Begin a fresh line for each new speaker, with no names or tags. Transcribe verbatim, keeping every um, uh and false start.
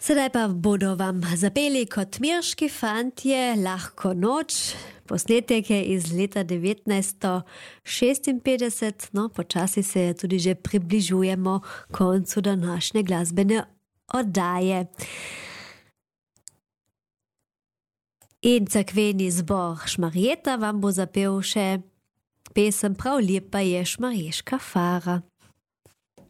Sedaj pa bodo vam zapeli kot mirški fantje Lahko noč. Posnetek je iz leta devetnajststo šestinpetdeset, no počasi se tudi že približujemo koncu današnje glasbene oddaje. In cerkveni zbor Šmarjeta vam bo zapel še pesem Prav lepa je šmarješka fara.